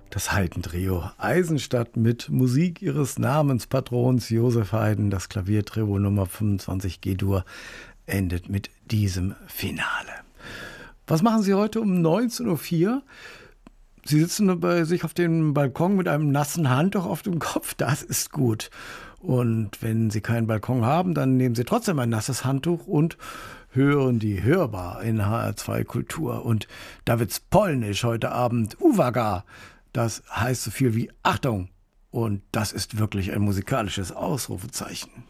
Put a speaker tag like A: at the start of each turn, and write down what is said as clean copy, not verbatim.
A: Das Haydn-Trio Eisenstadt mit Musik ihres Namenspatrons Josef Haydn. Das Klaviertrio Nummer 25 G-Dur endet mit diesem Finale. Was machen Sie heute um 19.04 Uhr? Sie sitzen bei sich auf dem Balkon mit einem nassen Handtuch auf dem Kopf. Das ist gut. Und wenn Sie keinen Balkon haben, dann nehmen Sie trotzdem ein nasses Handtuch und hören die Hörbar in HR2 Kultur. Und da wird's polnisch heute Abend. Uwaga! Das heißt so viel wie Achtung. Und das ist wirklich ein musikalisches Ausrufezeichen.